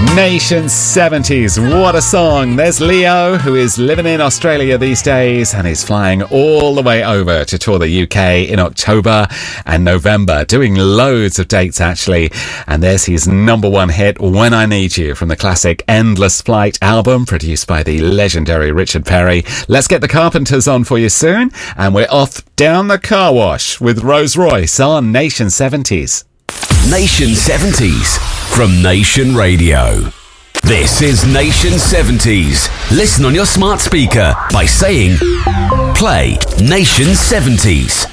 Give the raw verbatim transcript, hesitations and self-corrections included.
Nation seventies, what a song. There's Leo, who is living in Australia these days and is flying all the way over to tour the U K in October and November, doing loads of dates actually. And there's his number one hit, When I Need You, from the classic Endless Flight album, produced by the legendary Richard Perry. Let's get the Carpenters on for you soon, and we're off down the car wash with Rose Royce on Nation seventies. Nation seventies from Nation Radio. This is Nation seventies. Listen on your smart speaker by saying, play Nation seventies.